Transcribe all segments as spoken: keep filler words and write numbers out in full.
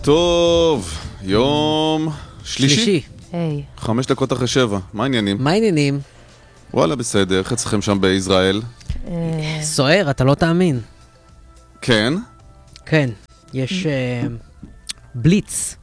טוב, יום שלישי. שלישי. היי. חמש דקות אחרי שבע. מה העניינים? מה העניינים? וואלה, בסדר. איך אצלכם שם בישראל? סוער, אתה לא תאמין. כן. כן, יש אה, בליץ.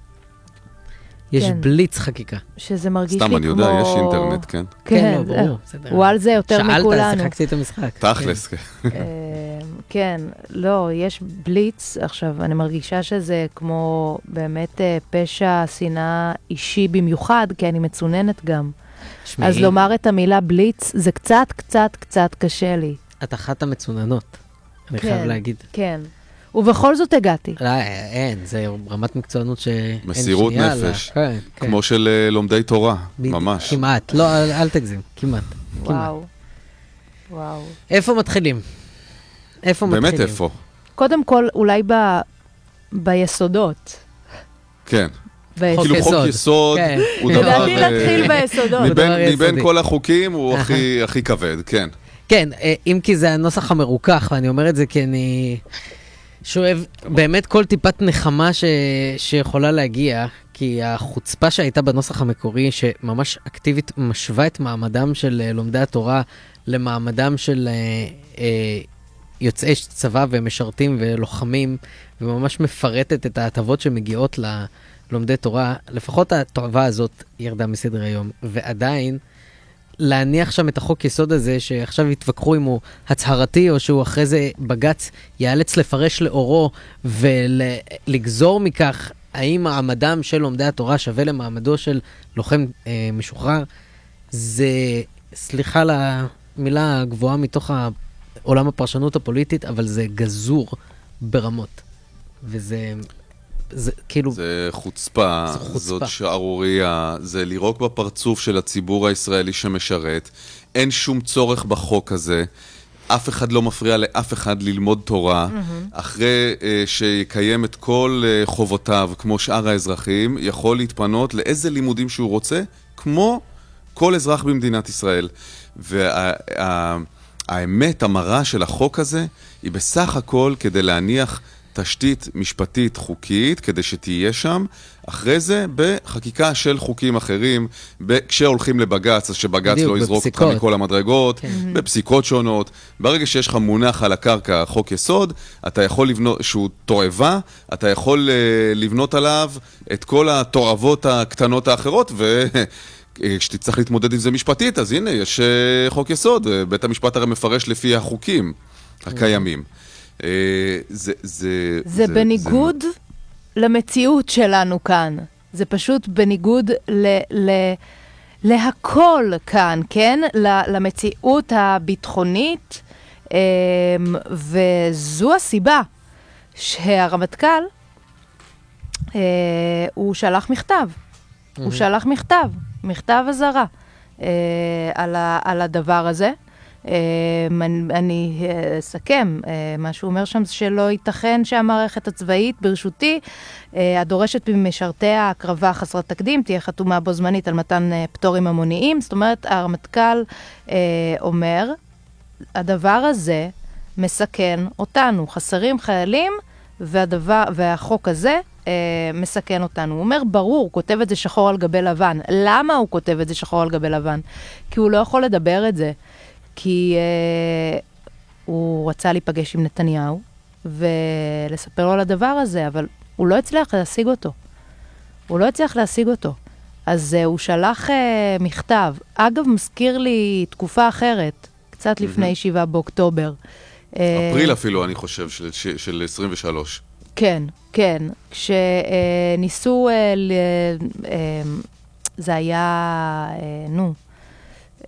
יש כן. בליץ חקיקה. שזה מרגיש לי סתם, כמו... אני יודע, יש אינטרנט, כן. כן, לא, ברור. בסדר. הוא על זה יותר מכולנו. שאלת, שיחקתי את המשחק. תכלס, כן. אה, כן, לא, יש בליץ. עכשיו, אני מרגישה שזה כמו באמת אה, פשע, שנאה אישי במיוחד, כי אני מצוננת גם. שמעי, אז לומר את המילה בליץ, זה קצת, קצת, קצת קשה לי. את אחת המצוננות. אני כן, חייב להגיד. כן. ובכל זאת הגעתי. לא, אין, זה רמת מקצוענות שאין מסירות שנייה לה. נפש. כן, כן. כמו של אה, לומדי תורה, בדיוק, ממש. כמעט, לא, אל, אל תגזים, כמעט. כמעט. וואו. וואו. איפה מתחילים? איפה מתחילים? באמת איפה? קודם כל, אולי ב... ביסודות. כן. ביסודות. כאילו חוק יסוד. יסוד כן. הוא דבר... לדעתי אה, להתחיל ביסודות. דבר מבין- יסודי. מבין כל החוקים הוא הכי הכי כבד, כן. כן, אה, אם כי זה הנוסח המרוכך, ואני אומר את זה כי אני שואב באמת כל טיפת נחמה ש... שיכולה להגיע, כי החוצפה שהייתה בנוסח המקורי, שממש אקטיבית משווה את מעמדם של אה, לומדי התורה למעמדם של אה, אה, יוצאי צבא ומשרתים ולוחמים, וממש מפרטת את ההטבות שמגיעות ללומדי תורה, לפחות התועבה הזאת ירדה מסדר היום, ועדיין להניח שם את החוק יסוד הזה, שעכשיו יתווכחו אם הוא הצהרתי, או שהוא אחרי זה בגץ יאלץ לפרש לאורו, ולגזור מכך האם מעמדם של לומדי התורה שווה למעמדו של לוחם אה, משוחרר, זה, סליחה למילה הגבוהה מתוך עולם הפרשנות הפוליטית, אבל זה גזור ברמות. וזה... זה כאילו... זה חוצפה, זה חוצפה. זאת שערוריה, זה לירוק בפרצוף של הציבור הישראלי שמשרת. אין שום צורך בחוק הזה. אף אחד לא מפריע לאף אחד ללמוד תורה. אחרי אה, שיקיים את כל אה, חובותיו, כמו שאר האזרחים, יכול להתפנות לאיזה לימודים שהוא רוצה, כמו כל אזרח במדינת ישראל. והאמת המרה של החוק הזה, היא בסך הכל כדי להניח תשתית משפטית חוקית, כדי שתהיה שם, אחרי זה בחקיקה של חוקים אחרים, ב- כשהולכים לבגץ, אז שבגץ בדיוק, לא יזרוק אותך בפסיקות. מכל המדרגות, כן. בפסיקות שונות. ברגע שיש לך מונח על הקרקע חוק יסוד, אתה יכול לבנות, שהוא תועבה, אתה יכול uh, לבנות עליו את כל התועבות הקטנות האחרות, ו... כשתצטרך להתמודד עם זה משפטית, אז הנה, יש uh, חוק יסוד, בית המשפט הרי מפרש לפי החוקים הקיימים. זה, זה, זה, זה בניגוד זה... למציאות שלנו כאן. זה פשוט בניגוד ל, ל, להכל כאן, כן? למציאות הביטחונית, וזו הסיבה שהרמטכ"ל, הוא שלח מכתב. הוא שלח מכתב, מכתב הזרה, על, ה, על הדבר הזה. אני אסכם, מה שהוא אומר שם זה שלא ייתכן שהמערכת הצבאית ברשותי, הדורשת ממשרתי ההקרבה חסרת תקדים, תהיה חתומה בו זמנית על מתן פטורים המוניים. זאת אומרת, הרמטכ"ל אומר, הדבר הזה מסכן אותנו, חסרים חיילים, והדבר, והחוק הזה מסכן אותנו. הוא אומר, ברור, הוא כותב את זה שחור על גבי לבן. למה הוא כותב את זה שחור על גבי לבן? כי הוא לא יכול לדבר את זה. כי uh, הוא רצה להיפגש עם נתניהו ולספר לו על הדבר הזה, אבל הוא לא הצליח להשיג אותו. הוא לא הצליח להשיג אותו. אז uh, הוא שלח uh, מכתב. אגב, מזכיר לי תקופה אחרת, קצת לפני שבעה באוקטובר. אפריל אפילו, אני חושב, של, של עשרים ושלוש. כן, כן. כשניסו, uh, ל, uh, זה היה, uh, נו, uh,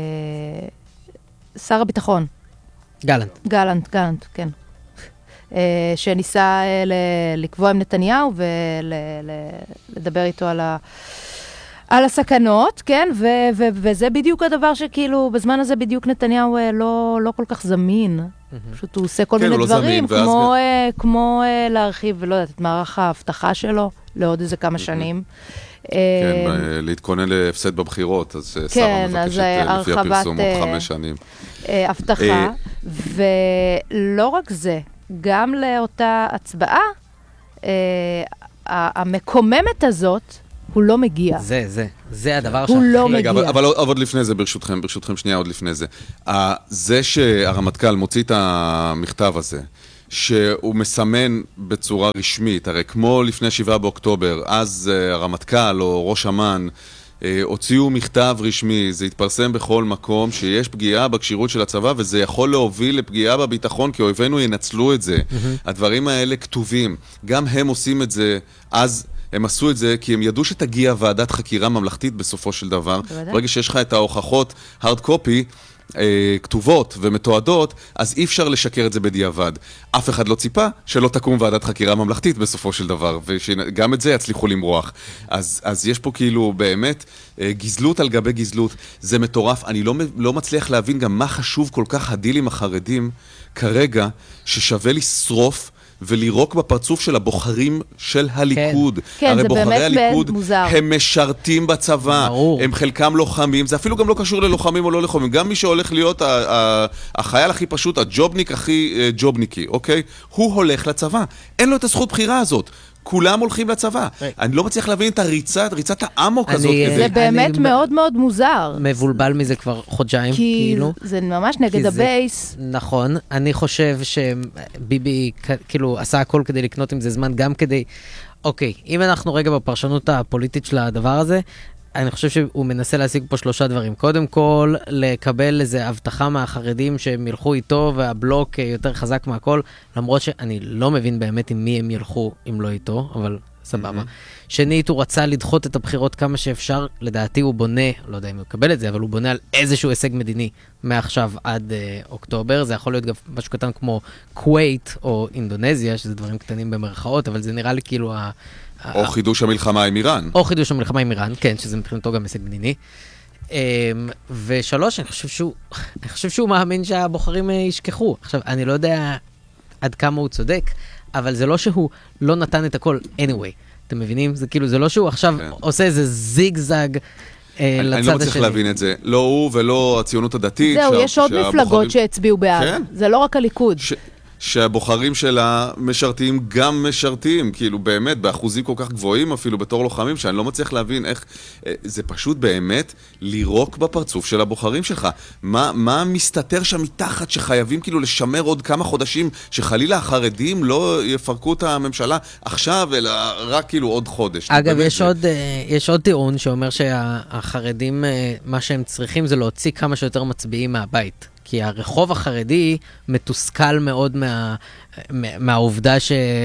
שר הביטחון. גלנט. גלנט, גלנט, כן. שניסה לקבוע עם נתניהו ולדבר איתו על ה... על הסכנות, כן? ו- ו- וזה בדיוק הדבר שכאילו, בזמן הזה בדיוק נתניהו לא, לא כל כך זמין. פשוט הוא עושה כל כן, מיני לא דברים, זמין, כמו, ואז... uh, כמו uh, להרחיב, לא יודעת, את מערך ההבטחה שלו, לעוד איזה כמה שנים. כן, להתכונן להפסד בבחירות, אז שרה כן, מבקשת אז לפי הרחבת, הפרסום עוד חמש שנים. הבטחה, ולא רק זה, גם לאותה הצבעה, המקוממת הזאת, הוא לא מגיע. זה, זה. זה הדבר הוא לא שהכי... רגע, מגיע. אבל, אבל, אבל עוד לפני זה, ברשותכם, ברשותכם שנייה עוד לפני זה. זה שהרמטכ"ל מוציא את המכתב הזה, שהוא מסמן בצורה רשמית, הרי כמו לפני שבעה באוקטובר, אז הרמטכ"ל או ראש אמ"ן הוציאו מכתב רשמי, זה התפרסם בכל מקום, שיש פגיעה בקשירות של הצבא, וזה יכול להוביל לפגיעה בביטחון, כי אויבינו ינצלו את זה. הדברים האלה כתובים. גם הם עושים את זה, אז הם עשו את זה, כי הם ידעו שתגיע ועדת חקירה ממלכתית בסופו של דבר. ברגע שיש לך את ההוכחות, hard copy, כתובות ומתועדות, אז אי אפשר לשקר את זה בדיעבד. אף אחד לא ציפה שלא תקום ועדת חקירה ממלכתית בסופו של דבר, וגם את זה יצליחו למרוח. אז, אז יש פה כאילו באמת גזלות על גבי גזלות. זה מטורף. אני לא, לא מצליח להבין גם מה חשוב כל כך הדילים החרדים כרגע, ששווה לשרוף ולירוק בפרצוף של הבוחרים של הליכוד. כן, הרי זה בוחרי באמת הליכוד מוזר. הם משרתים בצבא, ברור. הם חלקם לוחמים, זה אפילו גם לא קשור ללוחמים או לא לוחמים, גם מי שהולך להיות ה- ה- החייל הכי פשוט, הג'ובניק הכי אה, ג'ובניקי, אוקיי? הוא הולך לצבא, אין לו את הזכות בחירה הזאת. כולם הולכים לצבא. אני לא מצליח להבין את הריצת, ריצת האמוק הזאת. אני- כדי- זה באמת אני- מאוד מאוד מוזר. מבולבל מזה כבר חודשיים, כי כאילו. זה ממש נגד כי זה- הבייס. נכון, אני חושב שביבי כ- כאילו עשה הכל כדי לקנות עם זה זמן, גם כדי... אוקיי, אם אנחנו רגע בפרשנות הפוליטית של הדבר הזה, אני חושב שהוא מנסה להשיג פה שלושה דברים. קודם כל, לקבל איזו הבטחה מהחרדים שהם ילכו איתו, והבלוק יותר חזק מהכל, למרות שאני לא מבין באמת עם מי הם ילכו אם לא איתו, אבל סבבה. שנית, הוא רצה לדחות את הבחירות כמה שאפשר, לדעתי הוא בונה, לא יודע אם הוא יקבל את זה, אבל הוא בונה על איזשהו הישג מדיני מעכשיו עד אה, אוקטובר. זה יכול להיות גם משהו קטן כמו כווית או אינדונזיה, שזה דברים קטנים במרכאות, אבל זה נראה לי כאילו ה... או חידוש המלחמה עם איראן. או חידוש המלחמה עם איראן, כן, שזה מבחינתו גם הישג מדיני. ושלוש, אני חושב שהוא, אני חושב שהוא מאמין שהבוחרים ישכחו. עכשיו, אני לא יודע עד כמה הוא צודק, אבל זה לא שהוא לא נתן את הכל anyway. אתם מבינים? זה כאילו, זה לא שהוא עכשיו כן. עושה איזה זיגזג אה, אני, לצד אני השני. לא מצליח להבין את זה. לא הוא ולא הציונות הדתית. זהו, שה- יש עוד שהבוחרים- מפלגות שהצביעו בעד. כן. זה לא רק הליכוד. ש... שהבוחרים שלה משרתים גם משרתים, כאילו באמת, באחוזים כל כך גבוהים אפילו בתור לוחמים, שאני לא מצליח להבין איך, זה פשוט באמת לירוק בפרצוף של הבוחרים שלך. מה, מה מסתתר שם מתחת שחייבים כאילו לשמר עוד כמה חודשים, שחלילה החרדים לא יפרקו את הממשלה עכשיו, אלא רק כאילו עוד חודש. אגב, באמת, יש זה... עוד, אה, יש עוד טיעון שאומר שהחרדים, אה, מה שהם צריכים זה להוציא כמה שיותר מצביעים מהבית. כי הרחוב החרדי מתוסכל מאוד מה, מה, מהעובדה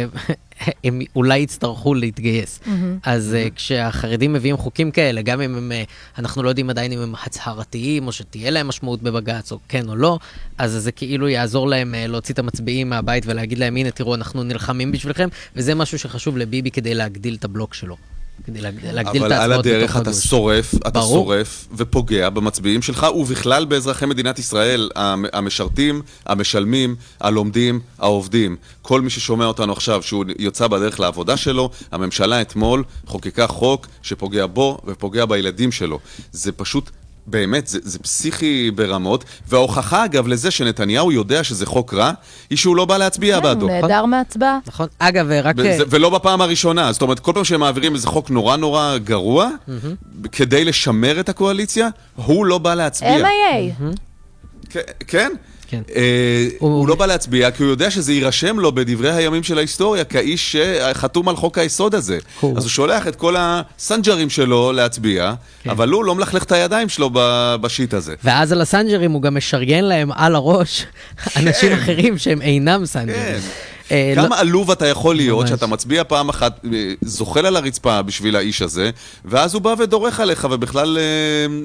שהם אולי יצטרכו להתגייס. Mm-hmm. אז mm-hmm. כשהחרדים מביאים חוקים כאלה, גם אם הם, אנחנו לא יודעים עדיין אם הם הצהרתיים, או שתהיה להם משמעות בבגץ, או כן או לא, אז זה כאילו יעזור להם להוציא את המצביעים מהבית ולהגיד להם, הנה תראו, אנחנו נלחמים בשבילכם, וזה משהו שחשוב לביבי כדי להגדיל את הבלוק שלו. כדי להגדיל את אבל על ההצבעות הדרך בתוך אתה הגוש. שורף, אתה ברור. שורף ופוגע במצביעים שלך, ובכלל באזרחי מדינת ישראל, המשרתים, המשלמים, הלומדים, העובדים. כל מי ששומע אותנו עכשיו, שהוא יוצא בדרך לעבודה שלו, הממשלה אתמול חוקקה חוק שפוגע בו ופוגע בילדים שלו. זה פשוט... באמת, זה, זה פסיכי ברמות, וההוכחה אגב לזה שנתניהו יודע שזה חוק רע, היא שהוא לא בא להצביע כן, בעדו. הוא נהדר מהצבעה. נכון. אגב, רק... וזה, ולא בפעם הראשונה, זאת אומרת, כל פעם שהם מעבירים איזה חוק נורא נורא גרוע, כדי לשמר את הקואליציה, הוא לא בא להצביע. אם איי איי. כן? כן? כן. אה, הוא- הוא לא בא להצביע, כי הוא יודע שזה יירשם לו בדברי הימים של ההיסטוריה, כאיש שחתום על חוק היסוד הזה. הוא- אז הוא שולח את כל הסנג'רים שלו להצביע, אבל הוא לא מלכלך את הידיים שלו ב- בשיט הזה. ואז על הסנג'רים הוא גם משריין להם על הראש אנשים אחרים שהם אינם סנג'רים. אה, לא- כמה עלוב אתה יכול להיות ממש. שאתה מצביע פעם אחת, אה, זוחל על הרצפה בשביל האיש הזה, ואז הוא בא ודורך עליך ובכלל אה,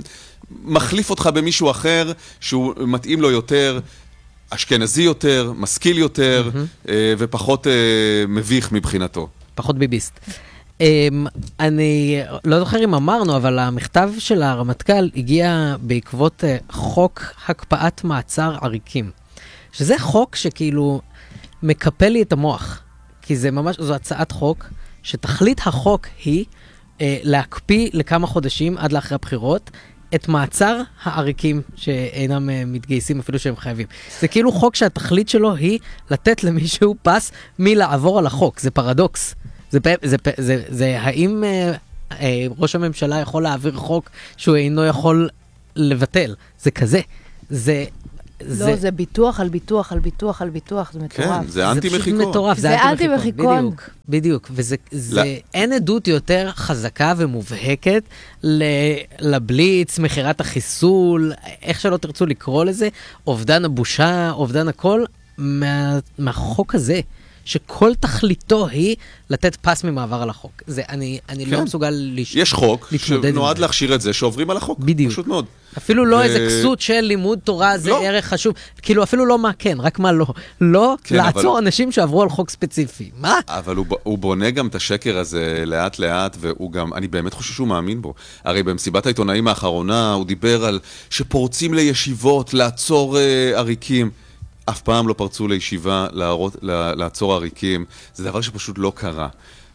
מחליף אותך במישהו אחר שהוא מתאים לו יותר, אשכנזי יותר, משכיל יותר, אה, ופחות אה, מביך מבחינתו. פחות ביביסט. אמ, אני לא זוכר אם אמרנו, אבל המכתב של הרמטכ"ל הגיע בעקבות אה, חוק הקפאת מעצר עריקים. שזה חוק שכאילו מקפל לי את המוח. כי זה ממש, זו הצעת חוק שתכלית החוק היא אה, להקפיא לכמה חודשים עד לאחרי הבחירות את מעצר העריקים שאינם אה, מתגייסים אפילו שהם חייבים. זה כאילו חוק שהתכלית שלו היא לתת למישהו פס מלעבור על החוק. זה פרדוקס. זה, זה, זה, זה האם אה, אה, ראש הממשלה יכול להעביר חוק שהוא אינו יכול לבטל? זה כזה. זה... לא, זה... זה ביטוח על ביטוח על ביטוח על ביטוח, זה מטורף. כן, זה אנטי מחיקון. זה פשוט מטורף, זה אנטי מחיקון. בדיוק, בדיוק. וזה, זה, אין עדות יותר חזקה ומובהקת ל, לבליץ, מחירת החיסול, איך שלא תרצו לקרוא לזה, אובדן הבושה, אובדן הכל, מה, מהחוק הזה. שכל תכליתו היא לתת פס ממעבר על החוק. זה, אני, אני כן. לא מסוגל לש... יש חוק שנועד להכשיר את זה שעוברים על החוק. בדיוק. פשוט מאוד. אפילו לא ו... איזה כסות של לימוד תורה, זה לא. ערך חשוב. כאילו אפילו לא מה כן, רק מה לא. לא כן, לעצור אבל... אנשים שעברו על חוק ספציפי. מה? אבל הוא, הוא בונה גם את השקר הזה לאט לאט, והוא גם, אני באמת חושב שהוא מאמין בו. הרי במסיבת העיתונאים האחרונה הוא דיבר על שפורצים לישיבות, לעצור uh, עריקים. אף פעם לא פרצו לישיבה לערות, לעצור עריקים, זה דבר שפשוט לא קרה.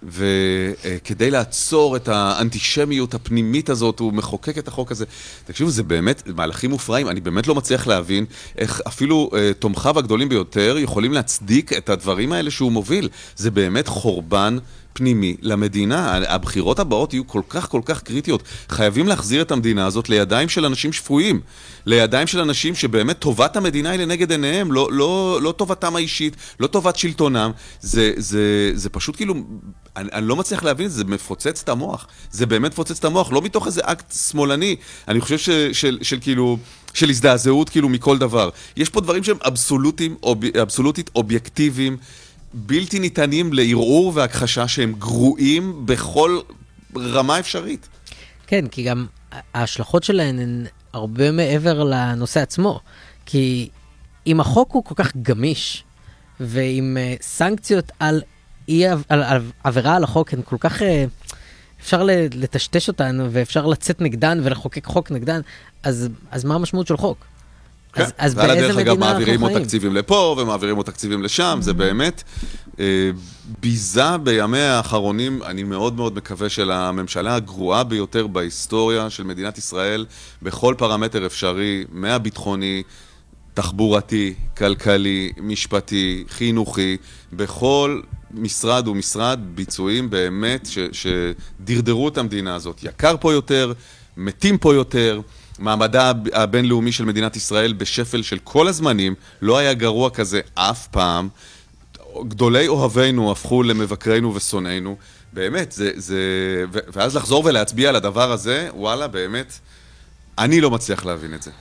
וכדי לעצור את האנטישמיות הפנימית הזאת, הוא מחוקק את החוק הזה. תקשיבו, זה באמת מהלכים מופרעים, אני באמת לא מצליח להבין איך אפילו תומכיו הגדולים ביותר יכולים להצדיק את הדברים האלה שהוא מוביל. זה באמת חורבן פנימי למדינה. הבחירות הבאות יהיו כל כך כל כך קריטיות. חייבים להחזיר את המדינה הזאת לידיים של אנשים שפויים, לידיים של אנשים שבאמת טובת המדינה היא לנגד עיניהם, לא, לא, לא טובתם האישית, לא טובת שלטונם. זה, זה, זה פשוט כאילו, אני, אני לא מצליח להבין, זה מפוצץ את המוח. זה באמת מפוצץ את המוח, לא מתוך איזה אקט שמאלני. אני חושב ש, של, של כאילו, של הזדעזעות כאילו מכל דבר. יש פה דברים שהם אבסולוטיים, אוב, אבסולוטית אובייקטיביים, בלתי ניתנים לערעור והכחשה שהם גרועים בכל רמה אפשרית. כן, כי גם ההשלכות שלהן הן הרבה מעבר לנושא עצמו. כי אם החוק הוא כל כך גמיש, ועם סנקציות על, אי, על, על עבירה על החוק, הן כל כך... אפשר לטשטש אותן, ואפשר לצאת נגדן ולחוקק חוק נגדן, אז, אז מה המשמעות של חוק? כן. אז, אז באיזה מדינה אנחנו חיים? ועל הדרך אגב מעבירים עוד תקציבים לפה ומעבירים עוד תקציבים לשם, mm-hmm. זה באמת אה, ביזה בימי האחרונים, אני מאוד מאוד מקווה של הממשלה הגרועה ביותר בהיסטוריה של מדינת ישראל, בכל פרמטר אפשרי, מהביטחוני, תחבורתי, כלכלי, משפטי, חינוכי, בכל משרד ומשרד ביצועים באמת ש, שדרדרו את המדינה הזאת. יקר פה יותר, מתים פה יותר, מעמדה הבינלאומי של מדינת ישראל בשפל של כל הזמנים, לא היה גרוע כזה אף פעם. גדולי אוהבינו הפכו למבקרינו ושונאינו. באמת, זה, זה... ואז לחזור ולהצביע על הדבר הזה, וואלה, באמת, אני לא מצליח להבין את זה.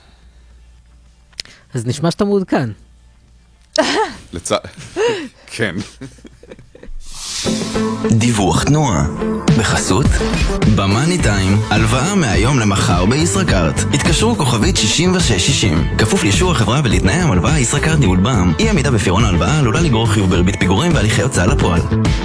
אז נשמע שאתה מעודכן. לצ... כן. דיווח תנועה בחסות במאני טיים, הלוואה מהיום למחר בישראכרט. התקשרו כוכבית שישים ושש שישים, כפוף לאישור החברה ולתנאי המלוואה. ישראכרט ניהול בע"מ. אי עמידה בפירעון ההלוואה עלולה לגרור חיוב בריבית פיגורים והליכי הוצאה לפועל.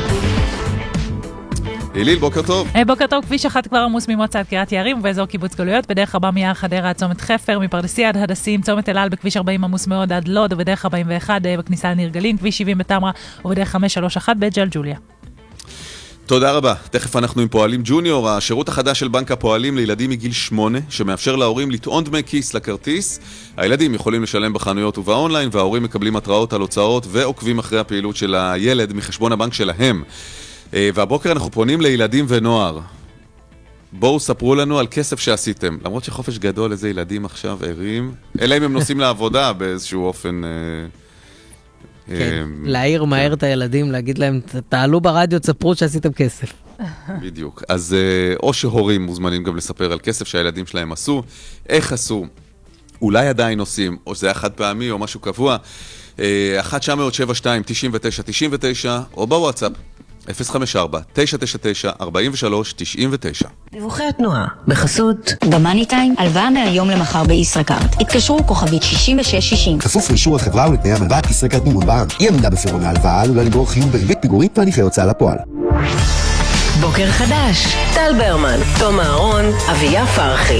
היליל, בוקר טוב. בוקר טוב. כביש אחד כבר עמוס ממועצת קריית יערים ובאזור קיבוץ גלויות, בדרך ארבע מיער חדרה עד צומת חפר, מפרדסיה עד הדסים, צומת אל על בכביש ארבעים עמוס מאוד עד לוד, ובדרך ארבעים ואחת בכניסה לניר גלים, כביש שבעים בתמרה, ובדרך חמש שלוש אחת בג'לג'וליה. תודה רבה. תכף אנחנו עם פועלים ג'וניור, השירות החדש של בנק הפועלים לילדים מגיל שמונה, שמאפשר להורים לטעון דמי כיס לכרטיס. הילדים יכולים לשלם בחנויות ובאונליין, וההורים מקבלים התראות על הוצאות ועוקבים אחרי הפעילות של הילד מחשבון הבנק שלהם. והבוקר אנחנו פונים לילדים ונוער. בואו ספרו לנו על כסף שעשיתם. למרות שחופש גדול, איזה ילדים עכשיו ערים, אלא אם הם נוסעים לעבודה באיזשהו אופן... כן, להעיר מהר את הילדים, להגיד להם, תעלו ברדיו, תספרו שעשיתם כסף. בדיוק. אז או שהורים מוזמנים גם לספר על כסף שהילדים שלהם עשו, איך עשו, אולי עדיין עושים, או שזה היה חד פעמי או משהו קבוע, אחת תשע אפס שבע שתיים תשעים ותשע תשעים ותשע, או בוואטסאפ, אפס חמש ארבע תשע תשע תשע ארבעים ושלוש תשעים ותשע. דיווחי התנועה בחסות במאני טיים, הלוואה מהיום למחר בישראכרט. התקשרו כוכבית שישים ושש שישים. כפוף לאישור החברה ולתנאי המלוואה. ישראכרט ניהול בע"מ. אי עמידה בפירעון ההלוואה עלולה לגרור חיוב בריבית פיגורים והליכי הוצאה לפועל. בוקר חדש, טל ברמן, תום אהרון, אביה פרחי.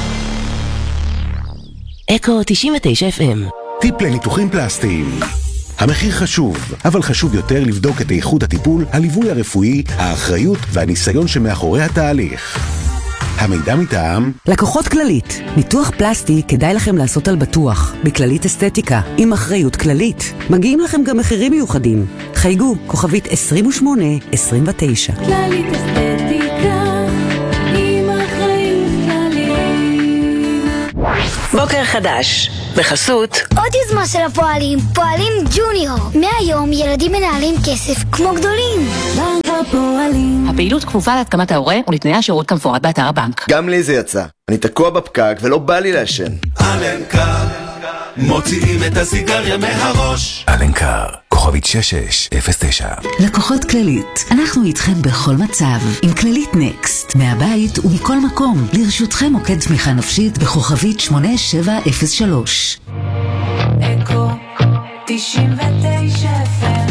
אקו תשעים ותשע אף אם. טיפ לניתוחים פלסטיים. המחיר חשוב, אבל חשוב יותר לבדוק את איכות הטיפול, הליווי הרפואי, האחריות והניסיון שמאחורי התהליך. המידע מטעם לקוחות כללית. ניתוח פלסטי כדאי לכם לעשות על בטוח. בכללית אסתטיקה, עם אחריות כללית. מגיעים לכם גם מחירים מיוחדים. חייגו, כוכבית עשרים ושמונה עשרים ותשע. כללית אסתטיקה, עם אחריות כללית. בוקר חדש. בחסות עוד יוזמה של הפועלים, פועלים ג'וניור. מהיום ילדים מנהלים כסף כמו גדולים. בנק הפועלים. הפעילות כפופה להתקמת ההורה ולתנאי השירות כמפורט באתר הבנק. גם לי זה יצא. אני תקוע בפקק ולא בא לי לעשן. אלנקר, מוציאים את הסיגריה מהראש. אלנקר, כוכבית שש שש אפס תשע. לקוחות כללית, אנחנו איתכם בכל מצב. עם כללית נקסט, מהבית ומכל מקום. לרשותכם מוקד תמיכה נפשית בכוכבית שמונה שבע אפס שלוש. אקו תשעים ותשע אף אם.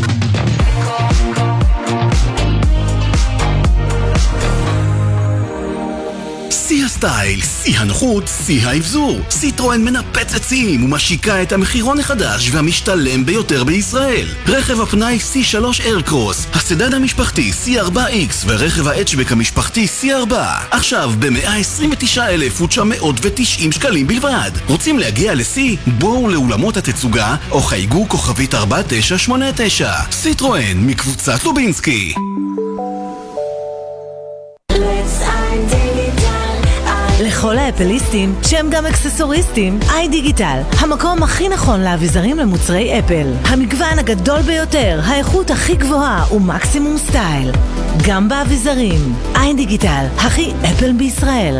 שיא הסטייל, שיא הנוחות, שיא האבזור. סיטרואן מנפצת שיאים ומשיקה את המחירון החדש והמשתלם ביותר בישראל. רכב הפנאי סי שלוש איירקרוס, הסדן המשפחתי סי ארבע איקס ורכב ההאצ'בק המשפחתי סי ארבע. עכשיו ב-מאה עשרים ותשעה אלף ותשע מאות ותשעים שקלים בלבד. רוצים להגיע לסי? בואו לאולמות התצוגה או חייגו כוכבית ארבע תשע שמונה תשע. סיטרואן מקבוצת לובינסקי. לכל האפליסטים, שהם גם אקססוריסטים, איי דיגיטל, המקום הכי נכון לאביזרים למוצרי אפל. המגוון הגדול ביותר, האיכות הכי גבוהה ומקסימום סטייל. גם באביזרים, איי דיגיטל, הכי אפל בישראל.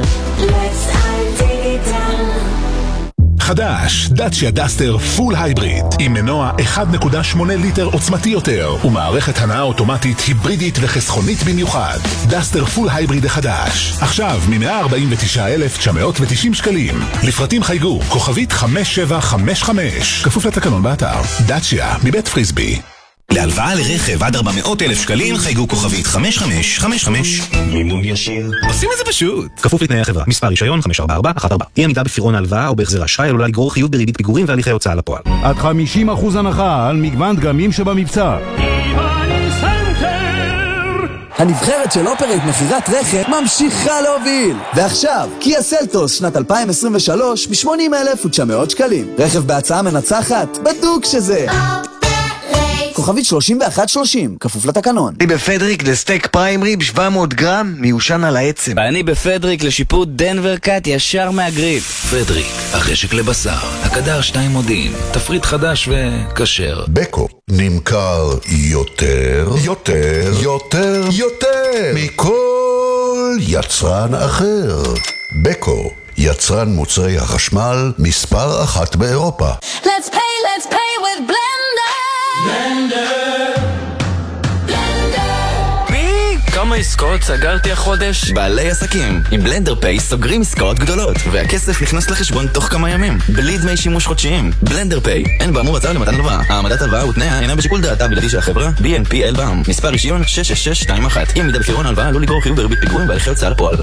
חדש, דאצ'יה דסטר פול הייבריד עם מנוע אחד נקודה שמונה ליטר עוצמתי יותר ומערכת הנעה אוטומטית היברידית וחסכונית במיוחד. דסטר פול הייבריד החדש עכשיו מ-מאה ארבעים ותשעה אלף תשע מאות ותשעים שקלים. לפרטים חייגו כוכבית חמש שבע חמש חמש, כפוף לתקנון באתר. דאצ'יה מבית פריסבי. להלוואה לרכב עד ארבע מאות אלף שקלים חייגו כוכבית חמש חמש חמש חמש. מימון ישיר. עושים את זה פשוט. כפוף לתנאי החברה. מספר רישיון חמש ארבע ארבע אחת ארבע. אי עמידה בפירעון ההלוואה או בהחזר אשראי עלולה לגרור חיוב בריבית פיגורים והליכי הוצאה לפועל. עד חמישים אחוז הנחה על מגוון דגמים שבמבצע. הנבחרת של אופרייט מחירת רכב ממשיכה להוביל. ועכשיו, קיה סלטוס שנת אלפיים עשרים ושלוש ב-שמונים אלף ותשע מאות שקלים. רכב בהצעה מנצחת, בדוק שזה. כוכבית שלושים ואחת שלושים, כפוף לתקנון. אני בפדריק לסטייק פריים ריב שבע מאות גרם, מיושן על העצם. ואני בפדריק לשיפוט דנבר קאט ישר מהגריל. פדריק, החשק לבשר, הקדר שתיים מודיעין, תפריט חדש וקשר. בקו נמכר יותר, יותר, יותר, יותר מכל יצרן אחר. בקו, יצרן מוצרי החשמל מספר אחת באירופה. Let's pay, let's pay with Blender. בלנדר, בלנדר. מי? כמה עסקאות סגרתי החודש? בעלי עסקים. עם בלנדר פיי סוגרים עסקאות גדולות, והכסף נכנס לחשבון תוך כמה ימים, בלי דמי שימוש חודשיים. בלנדר פיי, אין באמור הצעה למתן הלוואה. העמדת הלוואה ותנאיה אינה בשיקול דעתה בלעדי של החברה, בי אן פי אל בע"מ. מספר רישיון שש שש שש שתיים אחת. אי עמידה בפירעון ההלוואה עלול לגרור חיוב בריבית פיגורים והליכי הוצאה לפועל.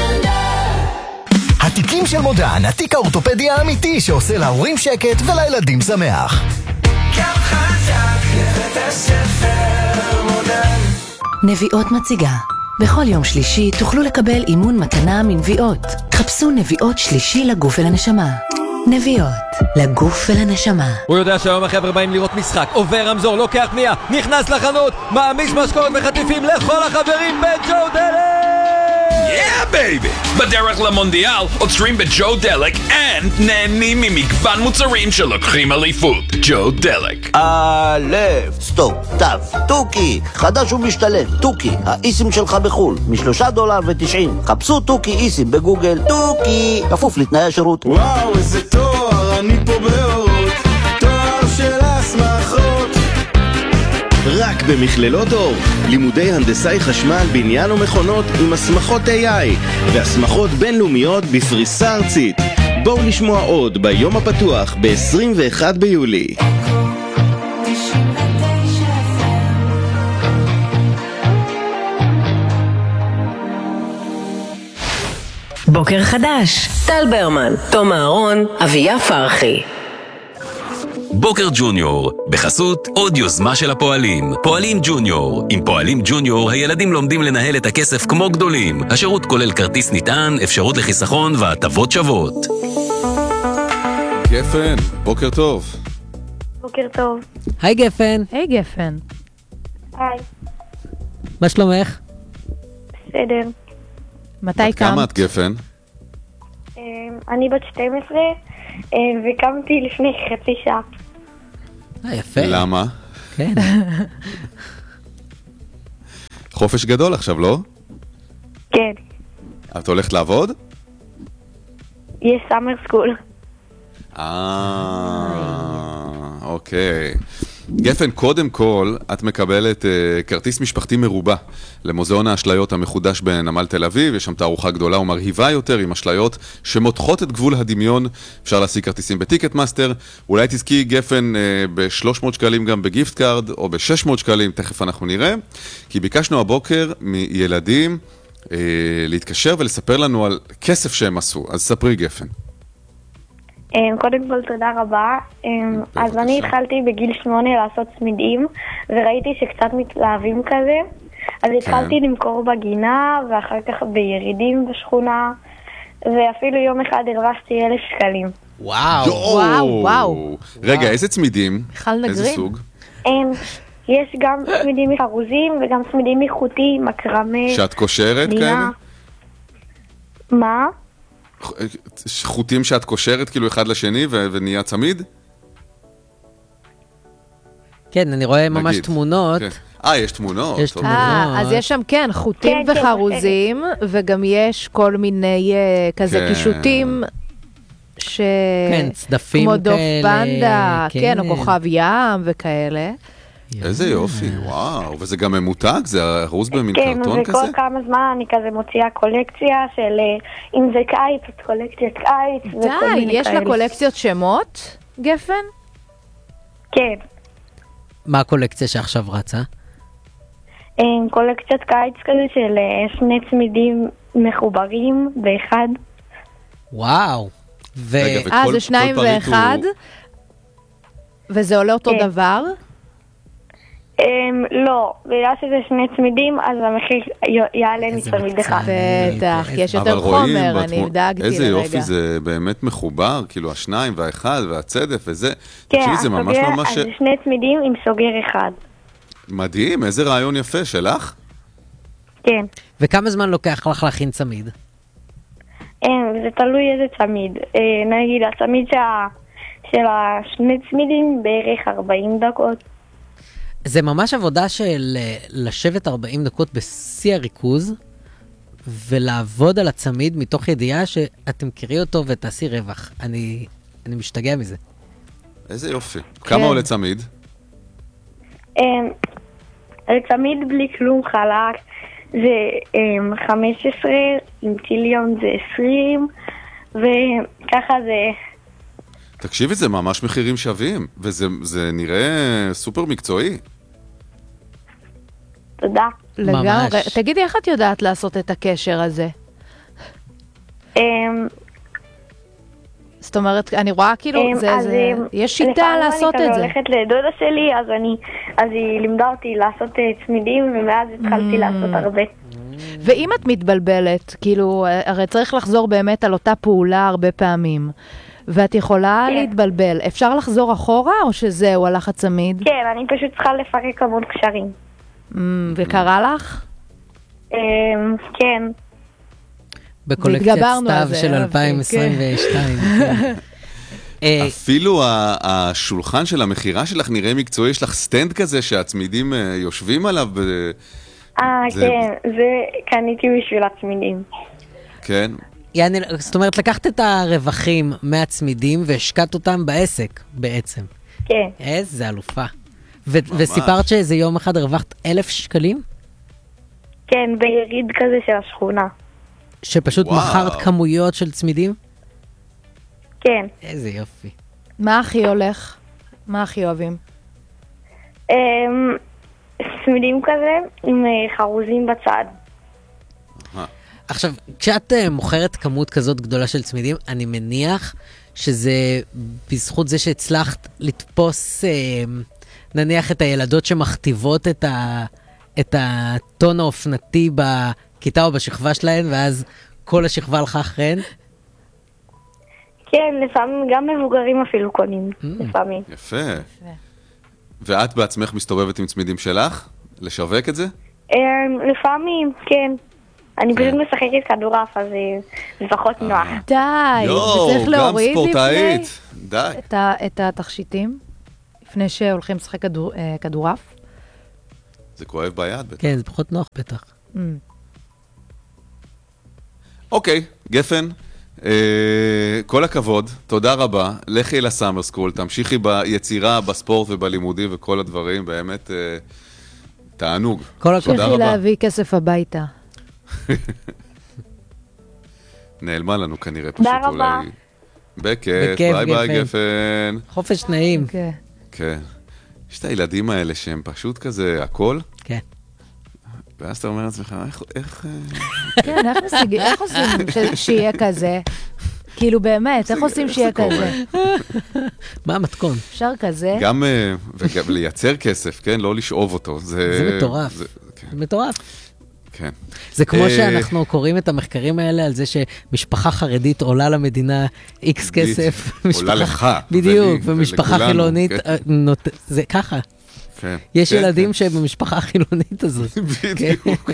התיקים של מודן, התיק האורתופדי האמיתי שעושה להורים שקט ולילדים שמח. גם חזק לבית הספר מודן. נביאות מציגה. בכל יום שלישי תוכלו לקבל אימון מתנה מנביאות. חפשו נביאות שלישי לגוף ולנשמה. נביאות, לגוף ולנשמה. הוא יודע שהיום החבר'ה באים לראות משחק, עובר רמזור, לוקח פנייה, נכנס לחנות, מעמיס משקורת וחטיפים לכל החברים בג'ו דלק! Yeah, baby! בדרך למונדיאל עוצרים בג'ו דלק and נהנים ממגוון מוצרים שלוקחים אליפות. ג'ו דלק. א', סטופ, תו, טוקי, חדש ומשתלם, טוקי, האיסים שלך בחול, משלושה דולר ותשעים. חפשו טוקי איסים בגוגל, טוקי, כפוף לתנאי השירות. וואו, איזה תואר, אני פה באורות, תואר של הסמכות. רק במכללות אור, לימודי הנדסאי חשמל, בניין ומכונות עם הסמכות איי איי והסמכות בינלאומיות בפריסה ארצית. בואו לשמוע עוד ביום הפתוח ב-עשרים ואחד ביולי. בוקר חדש. טל ברמן, תום אהרון, אביה פרחי. בוקר ג'וניור, בחסות עוד יוזמה של הפועלים. פועלים ג'וניור. עם פועלים ג'וניור הילדים לומדים לנהל את הכסף כמו גדולים. השירות כולל כרטיס נטען, אפשרות לחיסכון והטבות שוות. גפן, בוקר טוב. בוקר טוב. היי גפן. היי גפן. היי. מה שלומך? בסדר. מתי קמת? כמה את גפן? אני בת שתים עשרה וקמתי לפני חצי שעה. אה, יפה. למה? כן. חופש גדול עכשיו, לא? כן. את הולכת לעבוד? יש סאמר סקול. אה, אוקיי. גפן, קודם כל, את מקבלת uh, כרטיס משפחתי מרובה למוזיאון האשליות המחודש בנמל תל אביב. יש שם תערוכה גדולה ומרהיבה יותר עם אשליות שמותחות את גבול הדמיון. אפשר להשיג כרטיסים בטיקט מאסטר. אולי תזכי גפן uh, ב-שלוש מאות שקלים גם בגיפט קארד, או ב-שש מאות שקלים, תכף אנחנו נראה. כי ביקשנו הבוקר מילדים uh, להתקשר ולספר לנו על כסף שהם עשו. אז ספרי גפן. קודם כל תודה רבה. אז אני התחלתי בגיל שמונה לעשות צמידים וראיתי שקצת מתלהבים כזה, אז התחלתי למכור בגינה ואחר כך בירידים בשכונה, ואפילו יום אחד הרווחתי אלף שקלים. וואו וואו וואו. רגע, איזה צמידים? איזה סוג? יש גם צמידים מחרוזים וגם צמידים איכותי, מקרמה. שאת קושרת כאלה? מה? חוטים שאת קושרת כאילו אחד לשני ו- ונהיה צמיד? כן, אני רואה ממש תמונות. אה, יש תמונות. יש תמונות. אה, אז יש שם כן, חוטים וחרוזים, וגם יש כל מיני כזה קישוטים, ש... כן, צדפים כמו דוף כאלה. פנדה, כן, או כוכב ים וכאלה. איזה יופי, וואו, וזה גם ממותג? זה ארוז במין כן, קרטון כזה? וכל כמה זמן אני כזה מוציאה קולקציה של אם זה קיץ, אז קולקציית קיץ. די, יש לה קולקציות שמות, גפן? כן. מה הקולקציה שעכשיו רצה? קולקציית קיץ כזה של שני צמידים מחוברים באחד. וואו. אה, זה שניים ואחד? וזה עולה אותו דבר? לא, בגלל שזה שני צמידים, אז המחיר יעלה מצמיד אחד. בטח, יש יותר חומר, אני דאגתי לרגע. איזה יופי, זה באמת מחובר, כאילו השניים והאחד והצדף וזה. כן, אז זה שני צמידים עם סוגר אחד. מדהים, איזה רעיון יפה, שלך? כן. וכמה זמן לוקח לך להכין צמיד? זה תלוי איזה צמיד. נגיד, הצמיד של השני צמידים בערך ארבעים דקות. זה ממש עבודה של לשבת ארבעים דקות בשיא הריכוז, ולעבוד על הצמיד מתוך ידיעה שאתם מכירי אותו ותעשי רווח. אני, אני משתגע מזה. איזה יופי. כמה עולה צמיד? צמיד בלי כלום חלק זה חמש עשרה, עם טיליון זה עשרים, וככה זה... תקשיבי, זה ממש מחירים שווים, וזה זה נראה סופר מקצועי. תודה. לגמרי. תגידי, איך את יודעת לעשות את הקשר הזה? זאת אומרת, אני רואה כאילו, יש שיטה לעשות את זה. לפעמים אני הולכת לדודה שלי, אז היא לימדה אותי לעשות צמידים, ומאז התחלתי לעשות הרבה. ואם את מתבלבלת, כאילו, הרי צריך לחזור באמת על אותה פעולה הרבה פעמים. ואת יכולה כן. להתבלבל. אפשר לחזור אחורה או שזהו, הלך הצמיד? כן, אני פשוט צריכה לפרק המון קשרים. Mm, וקרה לך? Um, כן. בקולקציית סתיו של אלפיים עשרים ושתיים. כן. אפילו השולחן של המחירה שלך נראה מקצועי, יש לך סטנד כזה שהצמידים יושבים עליו. אה, כן, זה קניתי בשביל הצמידים. כן. יעני, זאת אומרת, לקחת את הרווחים מהצמידים והשקעת אותם בעסק, בעצם. כן. איזה אלופה. ו- וסיפרת שאיזה יום אחד הרווחת אלף שקלים? כן, ביריד כזה של השכונה. שפשוט וואו. מכרת כמויות של צמידים? כן. איזה יופי. מה הכי הולך? מה הכי אוהבים? צמידים כזה עם חרוזים בצד. עכשיו, כשאת uh, מוכרת כמות כזאת גדולה של צמידים, אני מניח שזה בזכות זה שהצלחת לתפוס, נניח את הילדות שמכתיבות את, ה, את הטון האופנתי בכיתה או בשכבה שלהן, ואז כל השכבה הלכה אחריהן? כן, לפעמים גם מבוגרים אפילו קונים, לפעמים. יפה. ואת בעצמך מסתובבת עם צמידים שלך? לשווק את זה? לפעמים, כן. אני פשוט משחקת כדורעף, אז זה לפחות נוח. די, וצריך להוריד לפני די. את התכשיטים, לפני שהולכים לשחק כדורעף. זה כואב ביד בטח. כן, זה פחות נוח בטח. אוקיי, גפן, כל הכבוד, תודה רבה, לכי לסאמר סקול, תמשיכי ביצירה, בספורט ובלימודים וכל הדברים, באמת תענוג. כל הכבוד. תמשיכי להביא כסף הביתה. נעלמה לנו כנראה פשוט אולי. תודה רבה. בכיף, ביי ביי גפן. חופש נעים. כן. יש את הילדים האלה שהם פשוט כזה הכל. כן. ואז אתה אומר לעצמך, איך... כן, איך עושים שיהיה כזה? כאילו באמת, איך עושים שיהיה כזה? מה המתכון? אפשר כזה? גם לייצר כסף, כן? לא לשאוב אותו. זה מטורף. זה מטורף. כן. זה כמו שאנחנו קוראים את המחקרים האלה על זה שמשפחה חרדית עולה למדינה איקס כסף. עולה לך. בדיוק, ומשפחה חילונית, זה ככה. יש ילדים שבמשפחה החילונית הזאת. בדיוק.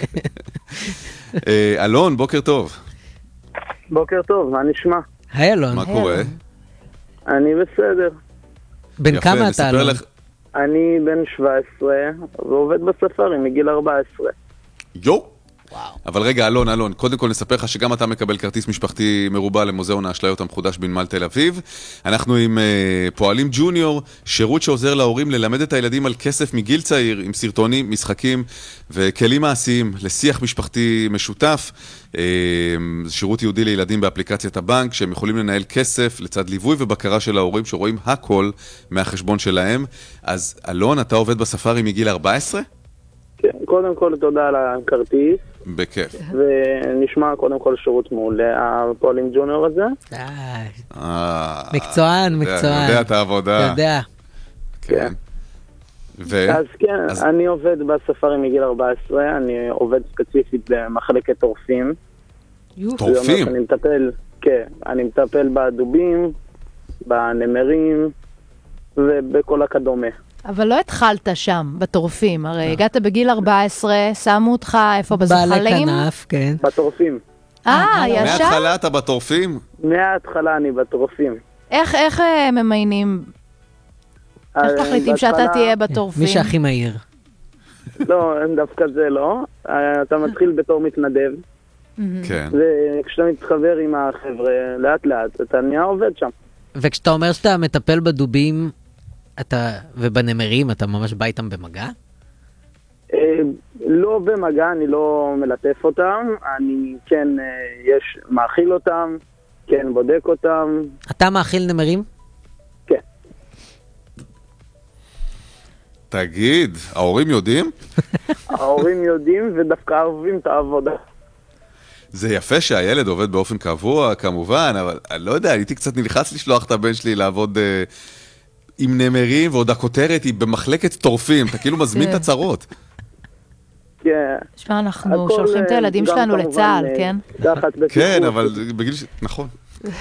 אלון, בוקר טוב. בוקר טוב, מה נשמע? היי אלון. מה קורה? אני בסדר. בן כמה אתה אלון? אני בן שבע עשרה ועובד בספארי מגיל ארבע עשרה. יו! אבל רגע, אלון, אלון, קודם כל נספר לך שגם אתה מקבל כרטיס משפחתי מרובע למוזיאון האשליות המחודש בנמל תל אביב. אנחנו עם uh, פועלים ג'וניור, שירות שעוזר להורים ללמד את הילדים על כסף מגיל צעיר, עם סרטונים, משחקים וכלים מעשיים לשיח משפחתי משותף. Uh, שירות יהודי לילדים באפליקציית הבנק, שהם יכולים לנהל כסף לצד ליווי ובקרה של ההורים שרואים הכל מהחשבון שלהם. אז אלון, אתה עובד בספארי מגיל ארבע עשרה? כן, קודם כל תודה על הכרטיס. בכיף. ונשמע קודם כל שירות מעולה, הפועלים ג'וניור הזה. מקצוען, מקצוען. יודע את העבודה. יודע. כן. אז כן, אני עובד בספארי מגיל ארבע עשרה, אני עובד ספציפית במחלקת טורפים. טורפים? אני מטפל, כן, אני מטפל בדובים, בנמרים ובכל הכדומה. אבל לא התחלת שם, בטורפים. הרי הגעת בגיל ארבע עשרה, שמו אותך איפה בזחלים? בעלי כנף, כן. בטורפים. אה, ישר? מההתחלה אתה בטורפים? מההתחלה אני בטורפים. איך, איך ממיינים? איך תחליטים שאתה תהיה בטורפים? מי שהכי מהיר. לא, דווקא זה לא. אתה מתחיל בתור מתנדב. כן. וכשאתה מתחבר עם החבר'ה, לאט לאט, אתה נהיה עובד שם. וכשאתה אומר שאתה מטפל בדובים, אתה, ובנמרים, אתה ממש בא איתם במגע? לא במגע, אני לא מלטף אותם, אני כן, יש, מאכיל אותם, כן, בודק אותם. אתה מאכיל נמרים? כן. תגיד, ההורים יודעים? ההורים יודעים ודווקא אוהבים את העבודה. זה יפה שהילד עובד באופן קבוע, כמובן, אבל אני לא יודע, הייתי קצת נלחץ לשלוח את הבן שלי לעבוד עם נמרים, ועוד הכותרת היא במחלקת טורפים, אתה כאילו מזמין את הצרות. כן. תשמע, אנחנו שולחים את הילדים שלנו לצה"ל, כן? כן, אבל בגיל ש... נכון.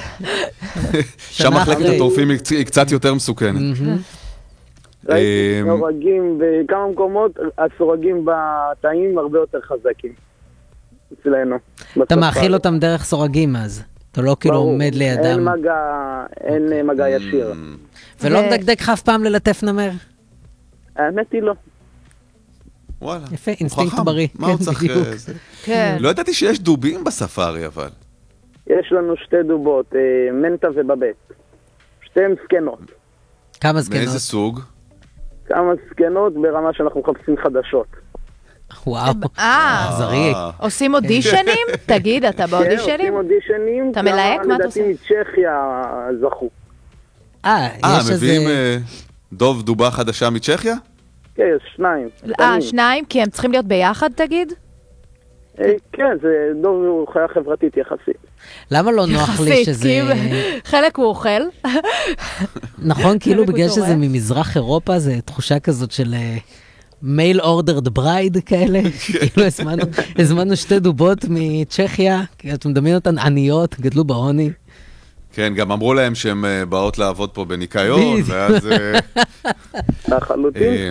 שם מחלקת הטורפים היא קצת יותר מסוכנת. ראיתי סורגים, בכמה מקומות הסורגים בתאים הרבה יותר חזקים אצלנו. אתה מאכיל אותם דרך סורגים אז? אתה לא כאילו עומד לידם? אין מגע, אין מגע ישיר. ולא מדקדק לך אף פעם ללטף נמר? האמת היא לא. וואלה. יפה, אינסטינקט בריא. מה הוא צריך? לא ידעתי שיש דובים בספארי אבל. יש לנו שתי דובות, מנטה ובבט. שתיהן סקנות. כמה סקנות? מאיזה סוג? כמה סקנות ברמה שאנחנו מחפשים חדשות. וואו, זריק. עושים אודישנים? תגיד, אתה באודישנים? כן, עושים אודישנים. אתה מלהק? מה אתה עושה? לדעתי מצ'כיה זכו. אה, יש איזה... מביאים דוב דובה חדשה מצ'כיה? כן, יש שניים. אה, שניים? כי הם צריכים להיות ביחד, תגיד? כן, זה דור חיה חברתית יחסית. למה לא נוח לי שזה... חלק הוא אוכל. נכון, כאילו בגלל שזה ממזרח אירופה, זה תחושה כזאת של מייל אורדרד ברייד כאלה. כאילו הזמנו שתי דובות מצ'כיה, כי אתם מדמיין אותן עניות, גדלו בעוני. כן, גם אמרו להם שהן באות לעבוד פה בניקיון, ואז... לחלוטין.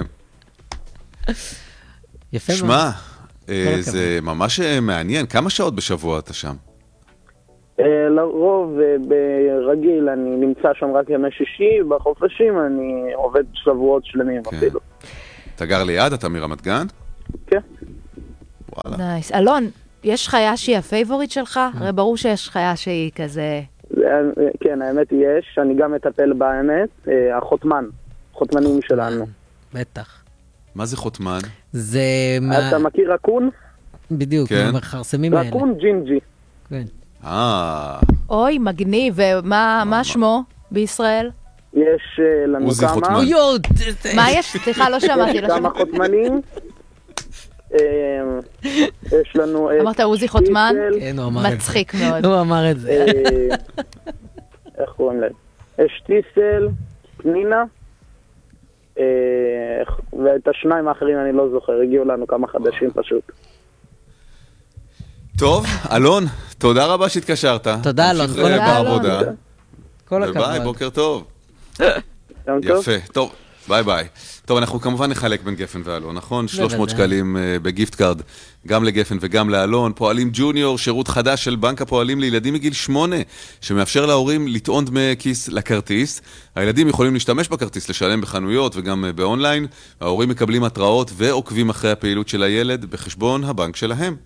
יפה מאוד. שמע, זה ממש מעניין. כמה שעות בשבוע אתה שם? לרוב, ברגיל, אני נמצא שם רק ימי שישי, בחופשים אני עובד שבועות שלמים אפילו. אתה גר ליד? אתה מרמת גן? כן. וואלה. נייס. אלון, יש חיה שהיא הפייבוריט שלך? הרי ברור שיש חיה שהיא כזה... כן, האמת יש. אני גם מטפל באמת. החותמן. חותמנים שלנו. בטח. מה זה חותמן? זה... אתה מכיר רקון? בדיוק, מהחרסמים האלה. רקון ג'ינג'י. כן. אה... אוי, מגניב. ומה שמו בישראל? יש לנו עוזי כמה... חותמן. מה יש? סליחה, לא שמעתי. יש כמה חותמנים. יש לנו... אמרת עוזי חותמן? כן, הוא אמר את זה. מצחיק מאוד. הוא אמר את זה. איך קוראים להם? יש טיסל, פנינה, ואת השניים האחרים אני לא זוכר, הגיעו לנו כמה חדשים פשוט. טוב, אלון, תודה רבה שהתקשרת. תודה אלון, כל בעבודה. כל הכבוד. ביי, בוקר טוב. יפה, טוב, ביי ביי. טוב, אנחנו כמובן נחלק בין גפן ואלון, נכון? שלוש מאות שקלים בגיפט קארד, גם לגפן וגם לאלון. פועלים ג'וניור, שירות חדש של בנק הפועלים לילדים מגיל שמונה, שמאפשר להורים לטעון דמי כיס לכרטיס. הילדים יכולים להשתמש בכרטיס, לשלם בחנויות וגם באונליין. ההורים מקבלים התראות ועוקבים אחרי הפעילות של הילד בחשבון הבנק שלהם.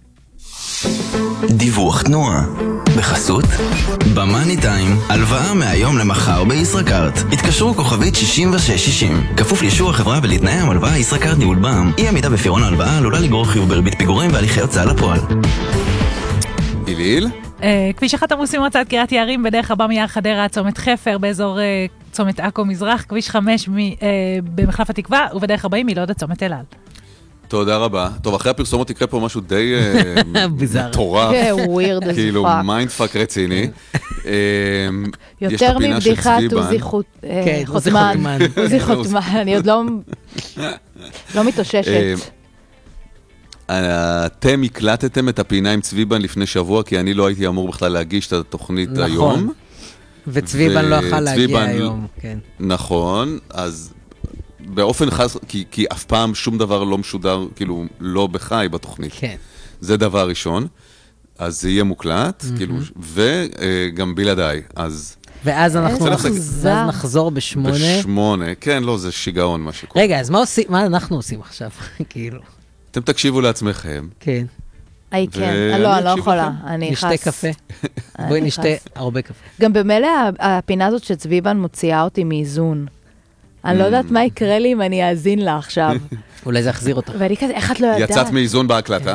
דיווח תנועה בחסות במאני טיים, הלוואה מהיום למחר בישראכרט. התקשרו כוכבית שישים ושש שישים, כפוף לאישור החברה ולתנאי המלוואה. ישראכרט ניהול בע"מ. אי עמידה בפירעון ההלוואה עלולה לגרור חיוב בריבית פיגורים והליכי הוצאה לפועל. איליל? כביש אחת עמוס ממועצת קריית יערים בדרך הבא מיער חדרה עד צומת חפר באזור צומת עכו מזרח, כביש חמש במחלף התקווה ובדרך ארבעים מלוד עד צומת אל על. תודה רבה. טוב, אחרי הפרסומות יקרה פה משהו די מטורף. ווירד as כאילו fuck. מיינדפאק רציני. יותר מבדיחת עוזי חותמן. עוזי חותמן, אני עוד לא מתאוששת. אתם הקלטתם את הפינה עם צביבן לפני שבוע, כי אני לא הייתי אמור בכלל להגיש את התוכנית היום. נכון. וצביבן לא יכול להגיע היום. נכון, אז... באופן חס... כי, כי אף פעם שום דבר לא משודר, כאילו, לא בחי בתוכנית. כן. זה דבר ראשון. אז זה יהיה מוקלט, mm-hmm. כאילו, וגם בלעדיי, אז... ואז אנחנו נחזור, נחזור בשמונה. בשמונה, כן, לא, זה שיגעון מה שקורה. רגע, אז מה, עושים, מה אנחנו עושים עכשיו? כאילו... אתם תקשיבו לעצמכם. כן. היי, כן. לא, אני לא יכולה. אני נשתה קפה. בואי נשתה הרבה קפה. גם במילא הפינה הזאת שצביבן מוציאה אותי מאיזון. אני לא יודעת מה יקרה לי אם אני אאזין לה עכשיו. אולי זה יחזיר אותך. ואני כזה, איך את לא יודעת? יצאת מאיזון בהקלטה?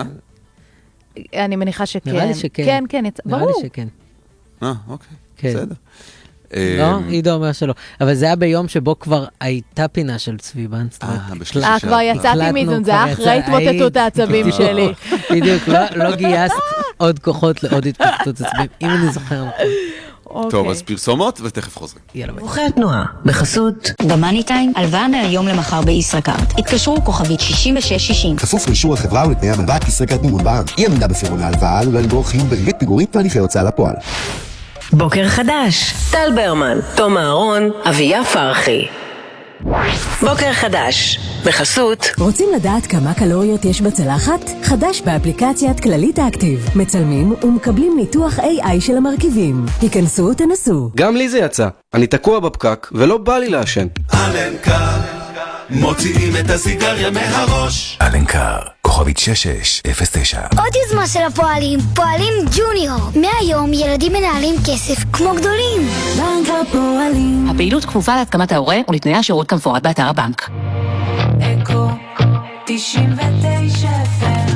אני מניחה שכן. נראה לי שכן. כן, כן, ברור. נראה לי שכן. אה, אוקיי, בסדר. לא, עידו אומר שלא. אבל זה היה ביום שבו כבר הייתה פינה של צביבן. אה, כבר יצאתי מאיזון, זה היה אחרי התמוטטות העצבים שלי. בדיוק, לא גייסת עוד כוחות לעוד התמוטטות עצבים, אם אני זוכר נכון. טוב, אז פרסומות ותכף חוזרים. דיווחי התנועה בחסות במאני טיים, הלוואה מהיום למחר בישראכרט. התקשרו כוכבית שישים ושש שישים. כפוף לאישור החברה ולתנאי המלוואה. ישראכרט ניהול בע"מ. אי עמידה בפירעון ההלוואה עלולה לגרור חיוב בריבית פיגורים והליכי הוצאה לפועל. בוקר חדש, טל ברמן, תום אהרון, אביה פרחי. בוקר חדש, בחסות. רוצים לדעת כמה קלוריות יש בצלחת? חדש באפליקציית כללית אקטיב. מצלמים ומקבלים ניתוח איי איי של המרכיבים. היכנסו ותנסו. גם לי זה יצא. אני תקוע בפקק ולא בא לי לעשן. אלנקר, מוציאים את הסיגריה מהראש. אלנקר, כוכבית שש שש אפס תשע. עוד יוזמה של הפועלים, פועלים ג'וניור. מהיום ילדים מנהלים כסף כמו גדולים. בנק הפועלים. הפעילות כפופה להתקמת ההורה ולתנאי השירות כמפורט באתר הבנק. אקו תשעים ותשע אף אם.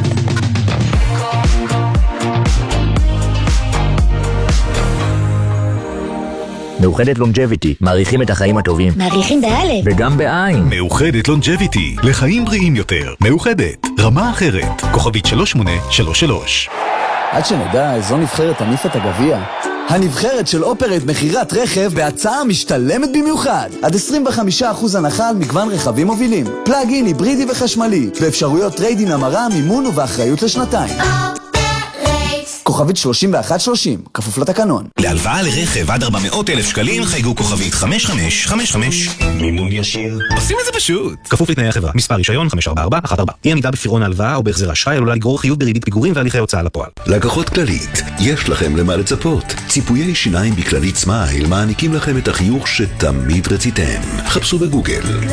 מאוחדת לונג'ביטי, מעריכים את החיים הטובים. מעריכים באלף. וגם בעין. מאוחדת לונג'ביטי, לחיים בריאים יותר. מאוחדת, רמה אחרת. כוכבית שלוש שמונה שלוש שלוש. עד שנדע איזו נבחרת תניף את הגביע. הנבחרת של אופרט מחירת רכב בהצעה משתלמת במיוחד. עד עשרים וחמישה אחוז הנחה על מגוון רכבים מובילים. פלאג-אין, היברידי וחשמלי. באפשרויות טריידין המרה, מימון ובאחריות לשנתיים. כוכבית שלושים ואחת שלושים, כפוף לתקנון. להלוואה לרכב עד ארבע מאות אלף שקלים חייגו כוכבית חמש חמש חמש חמש. מימון ישיר. עושים את זה פשוט. כפוף לתנאי החברה. מספר רישיון חמש ארבע ארבע אחת ארבע. אי עמידה בפירעון ההלוואה או בהחזר אשראי עלולה לגרור חיוב בריבית פיגורים והליכי הוצאה לפועל. לקוחות כללית, יש לכם למה לצפות. ציפויי שיניים בכללית סמייל מעניקים לכם את החיוך שתמיד רציתם. חפשו בגוגל.